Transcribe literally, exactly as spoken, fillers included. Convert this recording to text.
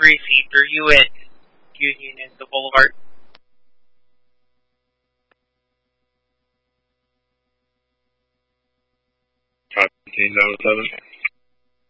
received. Are you at Union and the Boulevard? five fifteen nine oh seven.